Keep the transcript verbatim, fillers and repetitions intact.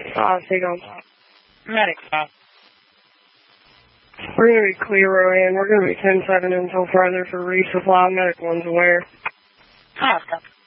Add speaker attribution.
Speaker 1: Uh, Seagull.
Speaker 2: Medic stop.
Speaker 1: We're going to be clear, Rowan. We're going to be ten seven until further for resupply. Medic one's aware.
Speaker 2: Oscar.